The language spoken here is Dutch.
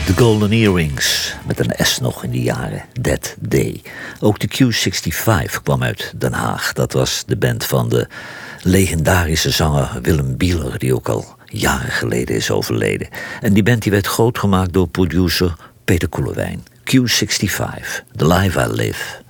De Golden Earrings, met een S nog in die jaren, That Day. Ook de Q65 kwam uit Den Haag. Dat was de band van de legendarische zanger Willem Bieler, die ook al jaren geleden is overleden. En die band die werd groot gemaakt door producer Peter Koelewijn. Q65, The Life I Live.